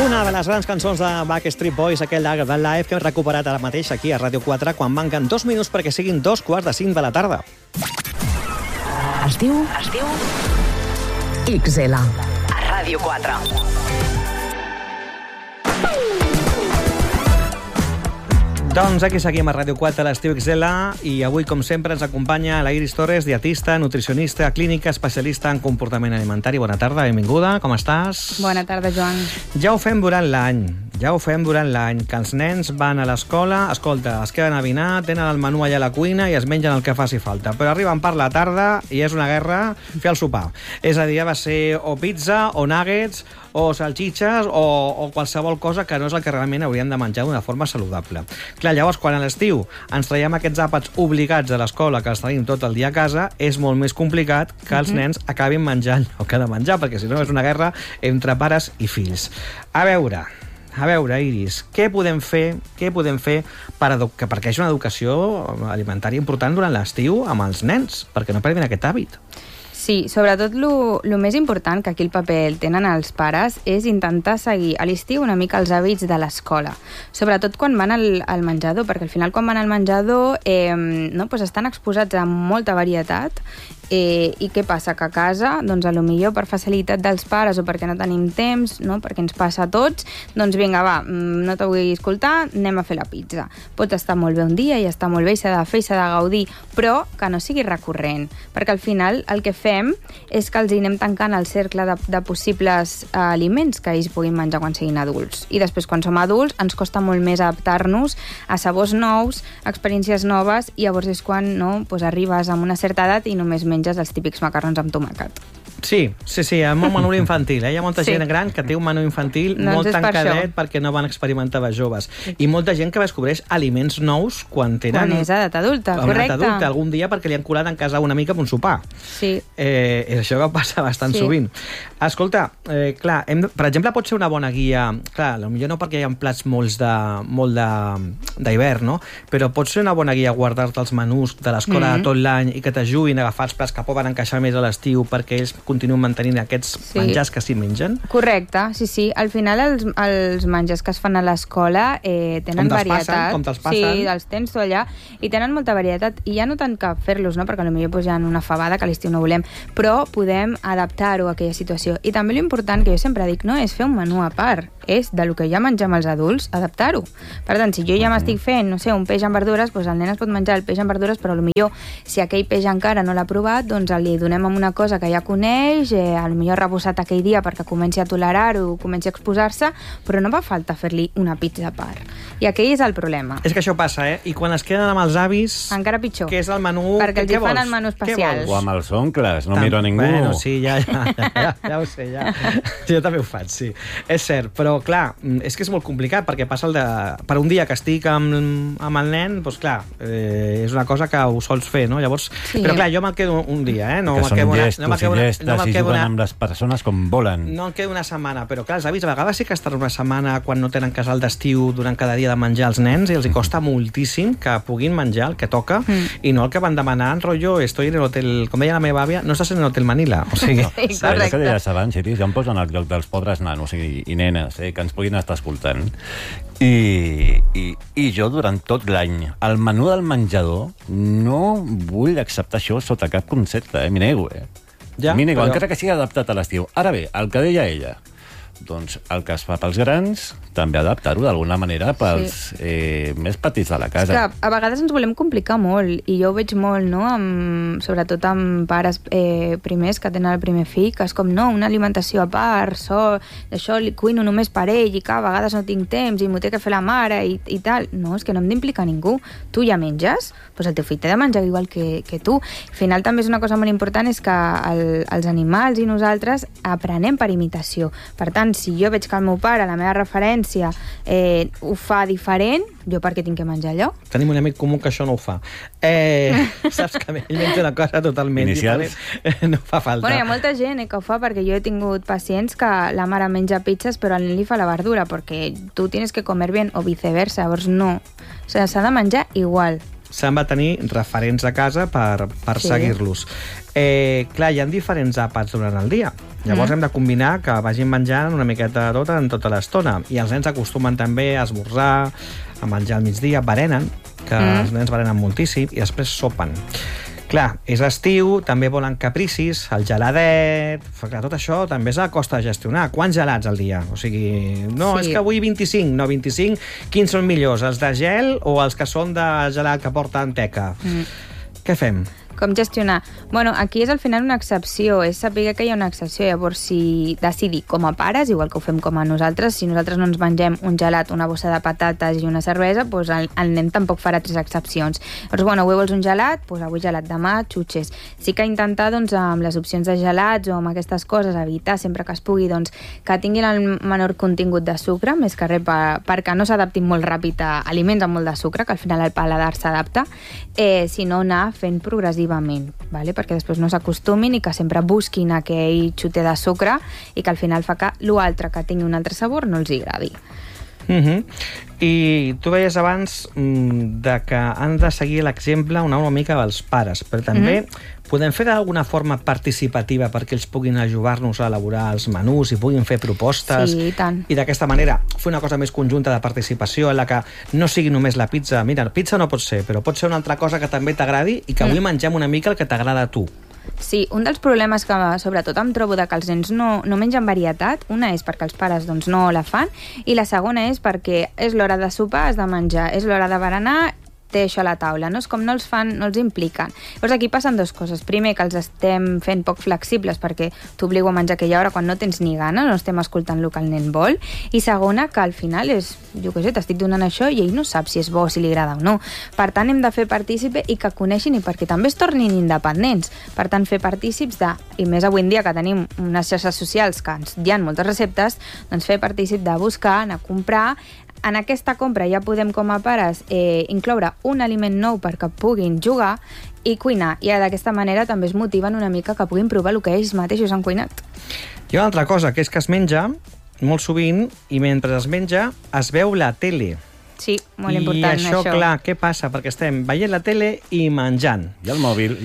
Una de les grans cançons de Backstreet Boys, aquell de Live que hem recuperat ara mateix aquí a Ràdio 4 quan manquen 2 minuts perquè siguin 2:45 de la tarda. Es diu XL. A Ràdio 4. Doncs aquí seguim a Ràdio 4, a l'Estiu XL, i avui, com sempre, ens acompanya la Iris Torres, dietista, nutricionista, clínica, especialista en comportament alimentari. Bona tarda, benvinguda, com estàs? Bona tarda, Joan. Ja ho fem durant l'any, que els nens van a l'escola, escolta, es queden a dinar, tenen el menú allà a la cuina i es mengen el que faci falta. Però arriben per la tarda i és una guerra fer el sopar. És a dir, va ser o pizza, o nuggets, o salxitxes, o qualsevol cosa que no és el que realment hauríem de menjar d'una forma saludable. Clar, llavors, quan a l'estiu ens traiem aquests àpats obligats a l'escola, que els tenim tot el dia a casa, és molt més complicat que els nens acabin menjant el que ha de menjar, perquè si no és una guerra entre pares i fills. A veure, Iris, què podem fer perquè és una educació alimentària important durant l'estiu amb els nens, perquè no perdin aquest hàbit? Sí, sobretot el més important, que aquí el paper el tenen els pares, és intentar seguir a l'estiu una mica els hàbits de l'escola. Sobretot quan van al menjador, perquè al final quan van al menjador estan exposats a molta varietat. I què passa? Que a casa, doncs, potser per facilitat dels pares o perquè no tenim temps, no? Perquè ens passa a tots, doncs vinga, va, no t'ho vull escoltar, anem a fer la pizza. Pot estar molt bé un dia i està molt bé i s'ha de fer i s'ha de gaudir, però que no sigui recurrent, perquè al final el que fem és que els anem tancant el cercle de possibles aliments que ells puguin menjar quan siguin adults. I després, quan som adults, ens costa molt més adaptar-nos a sabors nous, a experiències noves, i llavors és quan arribes a una certa edat i només menges els típics macarrons amb tomàquet. Sí, amb un menú infantil. Hi ha molta gent gran que té un menú infantil molt tancadet perquè no van experimentar de joves. I molta gent que descobreix aliments nous quan tenen... Quan és edat adulta, correcte. Algun dia perquè li han colat en casa una mica per un sopar. Sí. És això que passa bastant sovint. Escolta, clar, per exemple, pot ser una bona guia... Clar, potser no perquè hi ha plats molt d'hivern, no? Però pot ser una bona guia guardar-te els menús de l'escola tot l'any i que t'ajudin a agafar els plats que poden encaixar més a l'estiu perquè ells continuen mantenint aquests menjars que s'hi mengen? Correcte, sí. Al final els menjars que es fan a l'escola tenen varietat. Com te'ls passen. Sí, els tens tu allà i tenen molta varietat. I ja no tant que fer-los, no? Perquè potser hi ha una fabada que a l'estiu no volem, però podem adaptar-ho a aquella situació. I també l'important, que jo sempre dic, no és fer un menú a part, és del que ja mengem els adults, adaptar-ho. Per tant, si jo ja m'estic fent, no sé, un peix amb verdures, doncs el nen es pot menjar el peix amb verdures, però potser si aquell peix encara no l'ha provat, doncs li donem amb una cosa que ja coneix, potser reposat aquell dia perquè comenci a tolerar-ho, comenci a exposar-se, però no fa falta fer-li una pizza a part. I aquell és el problema. És que això passa, I quan es queden amb els avis... Encara pitjor. Que és el menú... Perquè els fan el menú especial. O amb els oncles, no miro a ningú. Bueno, sí, ja ho sé, ja. Jo també ho faig, sí. És cert, però clar, és que és molt complicat perquè passa per un dia que estic amb el nen, doncs clar, és una cosa que ho sols fer, no? Llavors, però clar, jo me'l quedo un dia, No que són llestos i juguen amb les persones com volen. No em quedo una setmana, però clar, els avis a vegades sí que estan una setmana quan no tenen casal d'estiu durant cada dia de menjar els nens i els costa moltíssim que puguin menjar el que toca i no el que van demanar, rotllo, estoy en el hotel, com deia la meva àvia, no estàs en el hotel Manila, o sigui... Sí, correcte. Que deies abans, Iris, ja em posen al lloc dels pobres nanos i nenes, que ens puguin estar escoltant. I jo durant tot l'any el menú del menjador no vull acceptar això sota cap concepte, m'hi nego, m'hi nego, encara que sigui adaptat a l'estiu. Ara bé, el que deia ella, doncs el que es fa pels grans també adaptar-ho d'alguna manera pels més petits de la casa. És que a vegades ens volem complicar molt, i jo ho veig molt, no? Sobretot amb pares primers que tenen el primer fill, que és com, no, una alimentació a part, això li cuino només per ell, i que a vegades no tinc temps, i m'ho té que fer la mare, i tal. No, és que no hem d'implicar ningú. Tu ja menges, doncs el teu fill té de menjar igual que tu. Al final també és una cosa molt important, és que els animals i nosaltres aprenem per imitació. Per tant, si jo veig que el meu pare, la meva referència, ho fa diferent, jo per què tinc que menjar allò? Tenim un amic comú que això no ho fa. Saps que ell menja una cosa totalment Inicials? diferent. No fa falta. Bueno, hi ha molta gent que ho fa, perquè jo he tingut pacients que la mare menja pizzas però al nen li fa la verdura, perquè tu tienes que comer bien o viceversa, llavors no. O sigui, s'ha de menjar igual. se'n va tenir referents a casa per seguir-los. Clar, hi ha diferents àpats durant el dia. Llavors hem de combinar que vagin menjant una miqueta de tot en tota l'estona. I els nens acostumen també a esmorzar, a menjar al migdia, berenen, que els nens berenen moltíssim, i després sopen. Clar, és estiu, també volen capricis, el geladet... Clar, tot això també és a costa de gestionar. Quants gelats al dia? O sigui, no, és que avui 25. No, 25. Quins són millors, els de gel o els que són de gelat que porten teca? Què fem? Com gestionar? Bueno, aquí és al final una excepció, és saber que hi ha una excepció. Llavors, si decidir com a pares, igual que ho fem com a nosaltres, si nosaltres no ens mengem un gelat, una bossa de patates i una cervesa, doncs el nen tampoc farà 3 excepcions. Llavors, bueno, avui vols un gelat? Doncs avui gelat, demà xutxes. Sí que intentar, doncs, amb les opcions de gelats o amb aquestes coses, evitar sempre que es pugui, doncs, que tinguin el menor contingut de sucre, més que res perquè no s'adaptin molt ràpid a aliments amb molt de sucre, que al final el paladar s'adapta, sinó anar fent progressivament, vale? Perquè després no s'acostumin i que sempre busquin aquell xuter de sucre i que al final fa que l'altre que tingui un altre sabor no els agradi. I tu deies abans de que han de seguir l'exemple una mica dels pares, però també podem fer d'alguna forma participativa perquè ells puguin ajudar-nos a elaborar els menús i puguin fer propostes. Sí, i tant. I d'aquesta manera fer una cosa més conjunta de participació en la que no sigui només la pizza. Mira, pizza no pot ser, però pot ser una altra cosa que també t'agradi i que avui mengem una mica el que t'agrada a tu. Sí, un dels problemes que sobretot em trobo de que els nens no mengen varietat, una és perquè els pares doncs, no la fan, i la segona és perquè és l'hora de sopar, has de menjar, és l'hora de berenar, té això a la taula, no? És com no els fan, no els impliquen. Llavors aquí passen dues coses. Primer, que els estem fent poc flexibles perquè t'obligo a menjar aquella hora quan no tens ni gana, no estem escoltant el que el nen vol. I segona, que al final és, jo què sé, t'estic donant això i ell no sap si és bo, si li agrada o no. Per tant, hem de fer partícipe i que coneixin i perquè també es tornin independents. Per tant, fer partícips i més avui en dia que tenim unes xarxes socials que hi ha moltes receptes, doncs fer partícip de buscar, anar a comprar. En aquesta compra ja podem, com a pares, incloure un aliment nou perquè puguin jugar i cuinar. I d'aquesta manera també es motiven una mica que puguin provar el que ells mateixos han cuinat. Hi ha una altra cosa, que és que es menja molt sovint i mentre es menja es veu la tele. Sí, molt important, això. I això, clar, què passa? Perquè estem veient la tele i menjant. I el mòbil.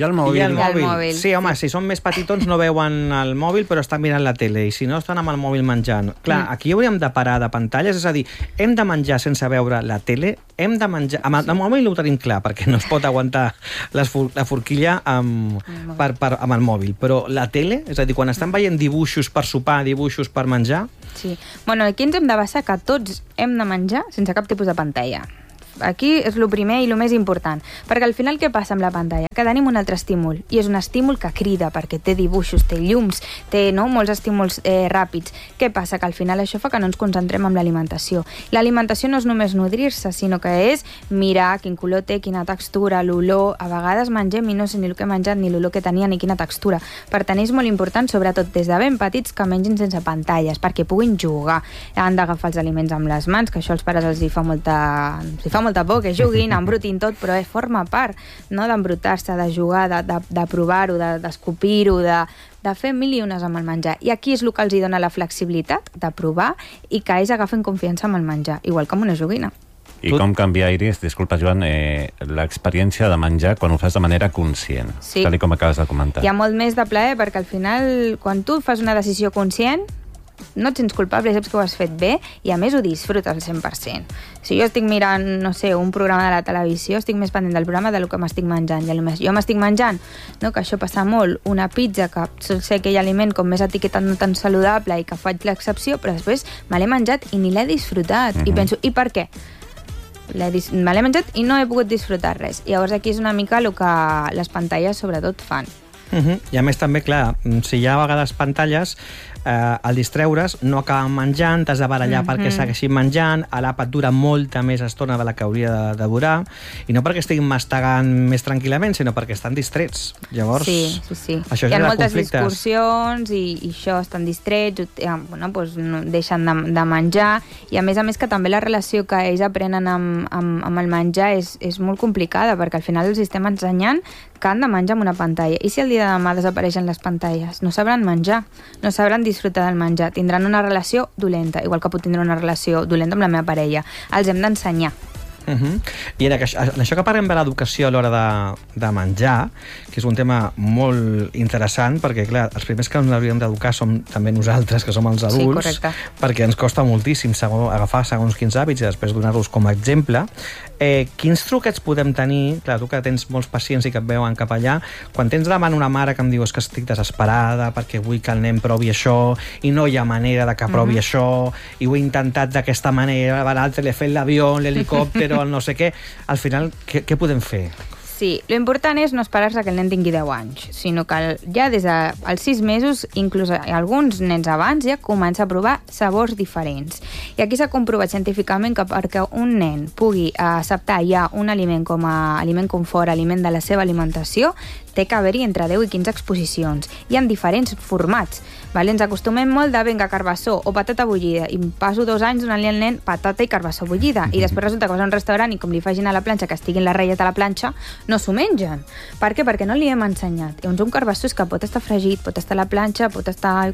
Sí, home, si són més petitons no veuen el mòbil, però estan mirant la tele, i si no, estan amb el mòbil menjant. Clar, aquí hauríem de parar de pantalles, és a dir, hem de menjar sense veure la tele, hem de menjar... Amb el mòbil ho tenim clar, perquè no es pot aguantar la forquilla amb el mòbil, però la tele, és a dir, quan estan veient dibuixos per sopar, dibuixos per menjar... Sí. Bueno, aquí ens hem de basar que tots hem de menjar sense cap tipus de pantalla. Aquí és el primer i el més important, perquè al final què passa amb la pantalla? Que tenim un altre estímul, i és un estímul que crida, perquè té dibuixos, té llums, té molts estímuls ràpids. Què passa? Que al final això fa que no ens concentrem en l'alimentació. L'alimentació no és només nodrir-se, sinó que és mirar quin color té, quina textura, l'olor. A vegades mengem i no sé ni el que he menjat, ni l'olor que tenia, ni quina textura. Per tant, és molt important, sobretot des de ben petits, que mengin sense pantalles, perquè puguin jugar. Han d'agafar els aliments amb les mans, que això als pares els fa molta por, que juguin, embrutin tot, però forma part, no?, d'embrutar-se, de jugar, de provar-ho, d'escopir-ho, de fer mil i unes amb el menjar. I aquí és el que els dona la flexibilitat de provar i que ells agafen confiança amb el menjar, igual que amb una joguina. I com canviar, Iris, disculpa, Joan, l'experiència de menjar quan ho fas de manera conscient, tal com acabes de comentar. Hi ha molt més de plaer, perquè al final, quan tu fas una decisió conscient, no et sents culpable, saps que ho has fet bé i a més ho disfrutes al 100%. Si jo estic mirant, no sé, un programa de la televisió, estic més pendent del programa del que m'estic menjant. I a jo m'estic menjant, no, que això passa molt, una pizza que sol ser aquell aliment com més etiquetat no tan saludable i que faig l'excepció, però després me l'he menjat i ni l'he disfrutat. I penso, i per què? Me l'he menjat i no he pogut disfrutar res. I llavors aquí és una mica el que les pantalles sobretot fan. I a més també, clar, si hi ha a vegades pantalles, al distreure's no acaben menjant, t'has de barallar perquè segueixin menjant, l'àpat dura molta més estona de la que hauria de durar, i no perquè estiguin mastegant més tranquil·lament, sinó perquè estan distrets. Llavors, sí. això hi ha moltes conflictes. Discussions i això, estan distrets, no deixen de menjar, i a més que també la relació que ells aprenen amb el menjar és molt complicada, perquè al final els estem ensenyant que han de menjar amb una pantalla, i si el dia de demà desapareixen les pantalles, no sabran menjar, no sabran disfrutar del menjar, tindran una relació dolenta, igual que pot tindre una relació dolenta amb la meva parella. Els hem d'ensenyar. I en això que parlem de l'educació a l'hora de menjar, que és un tema molt interessant, perquè, clar, els primers que ens hauríem d'educar som també nosaltres, que som els adults, perquè ens costa moltíssim agafar segons quins hàbits i després donar-los com a exemple. Quins truquets podem tenir, clar, tu que tens molts pacients i que et veuen cap allà, quan tens davant una mare que em diu que estic desesperada perquè vull que el nen provi això i no hi ha manera de que provi això i ho he intentat d'aquesta manera, l'altre li he fet l'avió, l'helicòpter, el no sé què, al final què podem fer? Sí, l'important és no esperar-se que el nen tingui 10 anys, sinó que ja des dels 6 mesos, inclús alguns nens abans, ja comença a provar sabors diferents. I aquí s'ha comprovat científicament que perquè un nen pugui acceptar ja un aliment com a aliment confort, aliment de la seva alimentació, té que haver-hi entre 10 i 15 exposicions. Hi ha diferents formats. Ens acostumem molt de vinga, carbassó o patata bullida, i passo 2 anys donant-li al nen patata i carbassó bullida, i després resulta que vas a un restaurant i com li facin a la planxa, que estiguin les ratlles a la planxa, no s'ho mengen. Per què? Perquè no li hem ensenyat. Llavors un carbassó és que pot estar fregit, pot estar a la planxa, pot estar,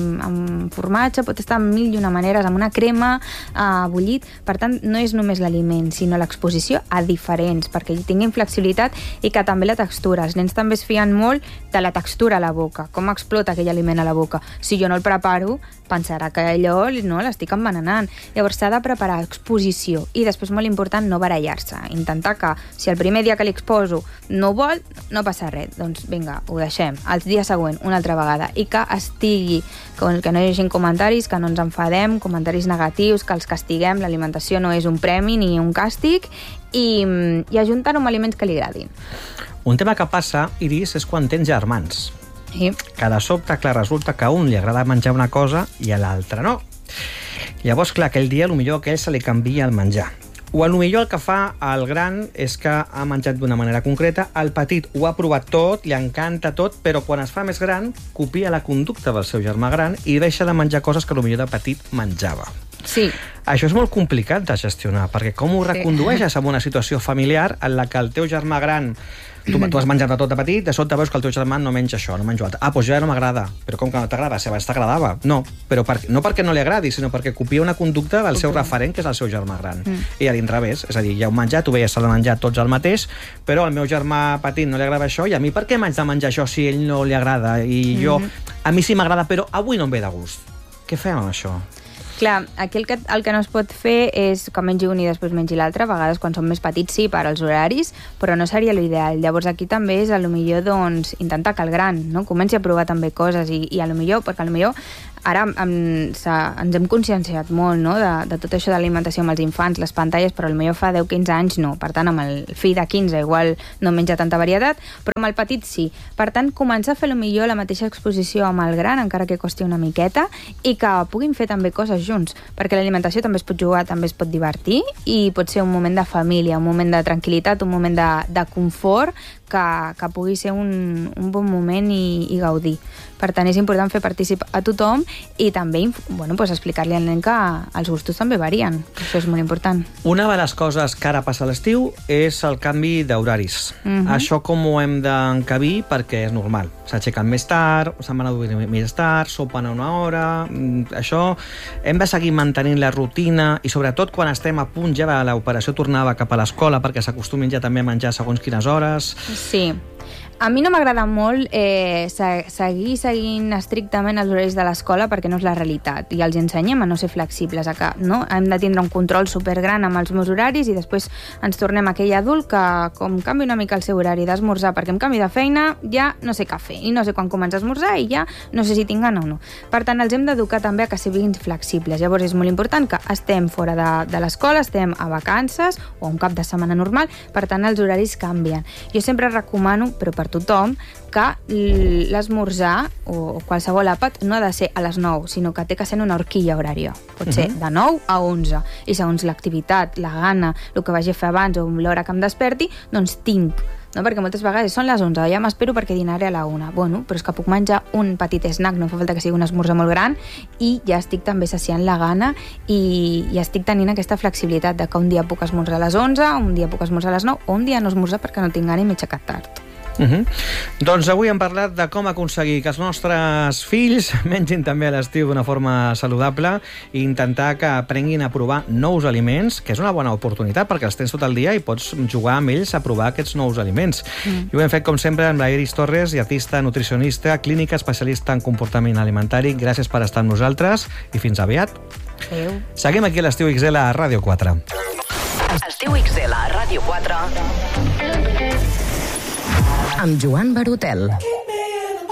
amb formatge, pot estar amb 1001 maneres, amb una crema, bullit. Per tant, no és només l'aliment, sinó l'exposició a diferents, perquè hi tinguin flexibilitat i que també la textura. Els nens també es fien molt de la textura a la boca, com explota aquell aliment a la boca. Si jo no el preparo, pensarà que allò l'estic envenenant. Llavors s'ha de preparar exposició i després, molt important, no barallar-se. Intentar que, si el primer dia que li exposo no vol, no passa res. Doncs vinga, ho deixem. El dia següent, una altra vegada. I que estigui, que no hi hagi comentaris, que no ens enfadem, comentaris negatius, que els castiguem. L'alimentació no és un premi ni un càstig, i ajuntar-ho amb aliments que li agradin. Un tema que passa, Iris, és quan tens germans. Sí. Que de sobte, clar, resulta que a un li agrada menjar una cosa i a l'altre no. Llavors, clar, aquell dia potser a aquell se li canvia el menjar. O potser el que fa el gran és que ha menjat d'una manera concreta, el petit ho ha provat tot, li encanta tot, però quan es fa més gran, copia la conducta del seu germà gran i deixa de menjar coses que potser de petit menjava. Sí. Això és molt complicat de gestionar, perquè com ho recondueixes en una situació familiar en la que el teu germà gran, tu has menjat de tot de petit, de sobte veus que el teu germà no menja això, no menja altre. Doncs ja no m'agrada. Però com que no t'agrada? Si abans t'agradava. No, però no perquè no li agradi, sinó perquè copia una conducta del seu referent, que és el seu germà gran. I a l'inrevés, és a dir, ja heu menjat, tu veies s'ha de menjar tots el mateix, però al meu germà petit no li agrada això, i a mi per què m'haig de menjar això si a ell no li agrada? I jo, a mi sí m'agrada, però avui no em ve de gust. Què fem amb això? Clar, aquí el que no es pot fer és que mengi un i després mengi l'altre. A vegades, quan som més petits, sí, per als horaris, però no seria l'ideal. Llavors, aquí també és, potser, intentar que el gran comenci a provar també coses i potser, perquè potser ara ens hem conscienciat molt, no?, de tot això de l'alimentació amb els infants, les pantalles, però potser fa 10-15 anys no. Per tant, amb el fill de 15 igual no menja tanta varietat, però amb el petit sí. Per tant, començar a fer potser la mateixa exposició amb el gran, encara que costi una miqueta, i que puguin fer també coses junts, perquè l'alimentació també es pot jugar, també es pot divertir, i pot ser un moment de família, un moment de tranquil·litat, un moment de confort, que pugui ser un bon moment i gaudir. Per tant, és important fer participar a tothom i també explicar-li al nen que els gustos també varien. Això és molt important. Una de les coses que ara passa a l'estiu és el canvi d'horaris. Això com ho hem d'encabir perquè és normal. S'aixequen més tard, se'n van a dormir més tard, sopen a una hora... Això hem de seguir mantenint la rutina i sobretot quan estem a punt ja de l'operació tornava cap a l'escola perquè s'acostumin ja també a menjar segons quines hores. Sí. A mi no m'agrada molt seguir seguint estrictament els horaris de l'escola perquè no és la realitat i els ensenyem a no ser flexibles, no? Hem de tindre un control supergran amb els meus horaris i després ens tornem aquell adult que com canvi una mica el seu horari d'esmorzar perquè em canvi de feina ja no sé què fer i no sé quan comença a esmorzar i ja no sé si tinc gana o no. Per tant, els hem d'educar també a que siguin flexibles. Llavors és molt important que estem fora de l'escola, estem a vacances o un cap de setmana normal, per tant els horaris canvien. Jo sempre recomano, però per tothom, que l'esmorzar o qualsevol àpat no ha de ser a les 9, sinó que té que ser una horquilla horària. Pot ser de 9 a 11. I segons l'activitat, la gana, el que vagi a fer abans o l'hora que em desperti, doncs tinc. No? Perquè moltes vegades són les 11, ja m'espero perquè dinaré a la 1. Bueno, però és que puc menjar un petit snack, no fa falta que sigui un esmorzar molt gran, i ja estic també saciant la gana i estic tenint aquesta flexibilitat de que un dia puc esmorzar a les 11, un dia puc esmorzar a les 9, o un dia no esmorzar perquè no tinc gana i m'he aixecat tard. Doncs avui hem parlat de com aconseguir que els nostres fills mengin també a l'estiu d'una forma saludable i intentar que aprenguin a provar nous aliments, que és una bona oportunitat perquè els tens tot el dia i pots jugar amb ells a provar aquests nous aliments. I ho hem fet, com sempre, amb la Iris Torres, dietista, nutricionista, clínica especialista en comportament alimentari. Gràcies per estar amb nosaltres i fins aviat. Adéu. Seguim aquí a l'Estiu XL a Ràdio 4. Estiu XL a Ràdio 4 amb Joan Barotel.